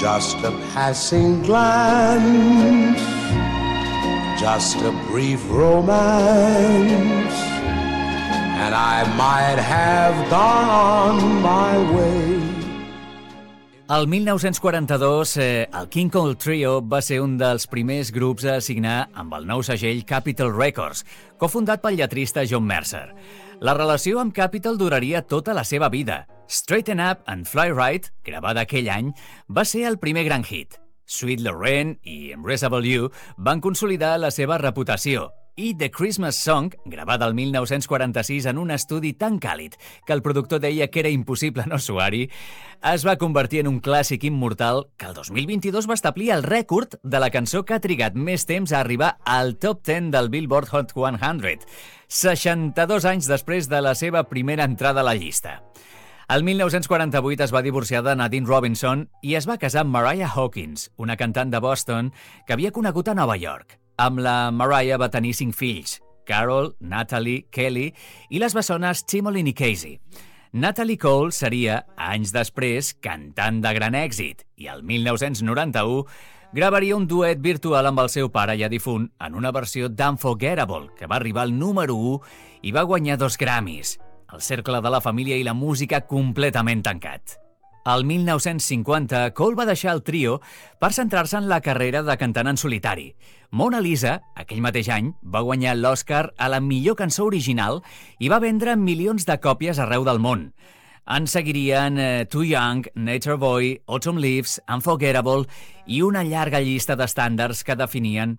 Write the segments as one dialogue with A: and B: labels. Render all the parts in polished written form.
A: Just a passing glance, just a brief romance, and I might have gone on my way.
B: El 1942, el King Cole Trio va ser un dels primers grups a signar amb el nou segell Capitol Records, cofundat pel lletrista John Mercer. La relació amb Capitol duraria tota la seva vida. Straighten Up and Fly Right, gravada aquell any, va ser el primer gran hit. Sweet Lorraine i Embraceable You van consolidar la seva reputació. I The Christmas Song, gravada el 1946 en un estudi tan càlid que el productor deia que era impossible no suar-hi, es va convertir en un clàssic immortal que el 2022 va establir el rècord de la cançó que ha trigat més temps a arribar al top 10 del Billboard Hot 100, 62 anys després de la seva primera entrada a la llista. El 1948 es va divorciar de Nadine Robinson i es va casar amb Mariah Hawkins, una cantant de Boston que havia conegut a Nova York. Amb la Mariah va tenir 5 fills, Carol, Natalie, Kelly i les bessones Timolin i Casey. Natalie Cole seria, anys després, cantant de gran èxit i el 1991 gravaria un duet virtual amb el seu pare ja difunt en una versió d'Unforgettable, que va arribar al número 1 i va guanyar 2 Grammys. El cercle de la família i la música completament tancat. Al 1950, Cole va deixar el trio per centrar-se en la carrera de cantant en solitari. Mona Lisa, aquell mateix any, va guanyar l'Oscar a la millor cançó original i va vendre milions de còpies arreu del món. En seguirien Too Young, Nature Boy, Autumn Leaves, Unforgettable i una llarga llista d'estàndards que definirien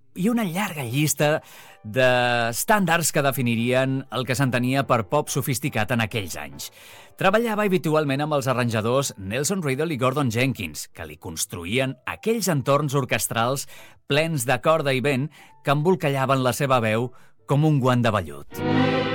B: el que s'entenia per pop sofisticat en aquells anys. Treballava habitualment amb els arranjadors Nelson Riddle i Gordon Jenkins, que li construïen aquells entorns orquestrals plens de corda i vent que embolcallaven la seva veu com un guant de vellut.